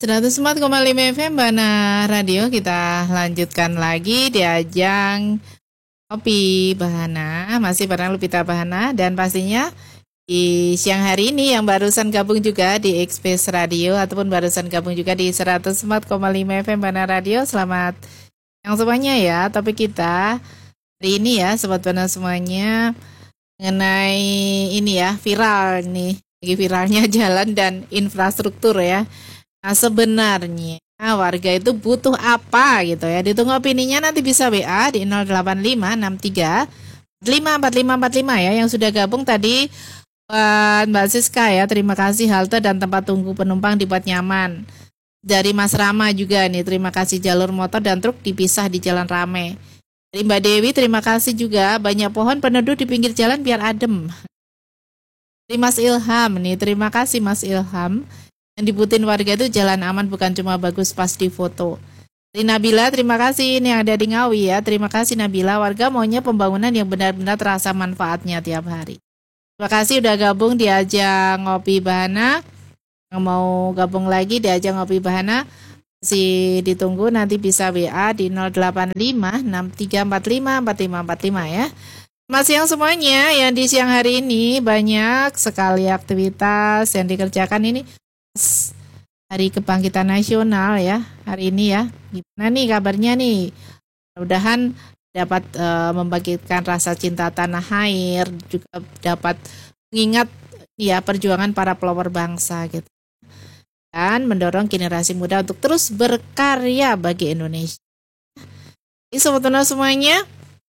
104,5 FM Bana Radio. Kita lanjutkan lagi di ajang Kopi Bahana. Masih bareng Lupita Bahana. Dan pastinya di siang hari ini yang barusan gabung juga di Express Radio ataupun barusan gabung juga di 104,5 FM Bana Radio. Selamat yang semuanya ya. Topik kita hari ini ya Sobat Bana semuanya mengenai ini ya, viral nih. Lagi viralnya jalan dan infrastruktur ya. Nah sebenarnya warga itu butuh apa gitu ya. Ditunggu opininya, nanti bisa WA di 08563 454545 ya. Yang sudah gabung tadi Mbak Siska ya, terima kasih. Halte dan tempat tunggu penumpang dibuat nyaman. Dari Mas Rama juga nih, terima kasih. Jalur motor dan truk dipisah di jalan rame. Dari Mbak Dewi, terima kasih juga. Banyak pohon peneduh di pinggir jalan biar adem. Dari Mas Ilham nih, terima kasih Mas Ilham. Yang dibutuhin warga itu jalan aman, bukan cuma bagus pas di foto. Dari Nabila, terima kasih. Ini yang ada di Ngawi ya. Terima kasih Nabila. Warga maunya pembangunan yang benar-benar terasa manfaatnya tiap hari. Terima kasih udah gabung di ajang Ngopi Bahana. Yang mau gabung lagi di ajang Ngopi Bahana, masih ditunggu, nanti bisa WA di 085 6345 4545 ya. Mas siang semuanya, yang di siang hari ini banyak sekali aktivitas yang dikerjakan ini. Hari Kebangkitan Nasional ya, hari ini ya. Gimana nih kabarnya nih? Mudah-mudahan dapat membangkitkan rasa cinta tanah air, juga dapat mengingat ya perjuangan para pelopor bangsa gitu. Dan mendorong generasi muda untuk terus berkarya bagi Indonesia. Jadi sobat Tuna semuanya,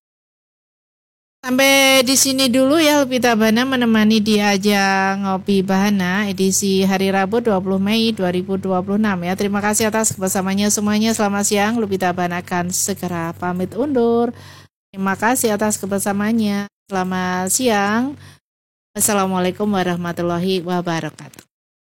sampai di sini dulu ya Lupita Bahana menemani di ajang Ngopi Bahana edisi hari Rabu 20 Mei 2026 ya. Terima kasih atas kebersamaannya semuanya. Selamat siang. Lupita Bahana akan segera pamit undur. Terima kasih atas kebersamaannya. Selamat siang. Assalamualaikum warahmatullahi wabarakatuh.